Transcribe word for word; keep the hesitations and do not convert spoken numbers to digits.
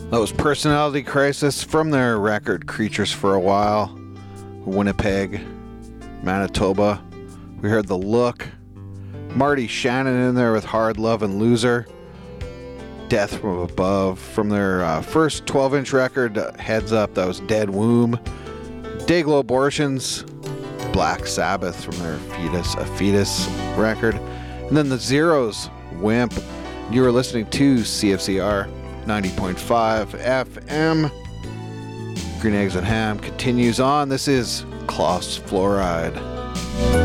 That was Personality Crisis from their record Creatures for a While, Winnipeg, Manitoba. We heard The Look, Marty Shannon in there with Hard Love and Loser, Death from Above from their uh, first twelve inch record, uh, Heads Up, that was Dead Womb, Dayglow Abortions, Black Sabbath from their Fetus, a Fetus record, and then the Zeros, Wimp. You were listening to C F C R ninety point five F M. Green Eggs and Ham continues on. This is Klaus Fluoride.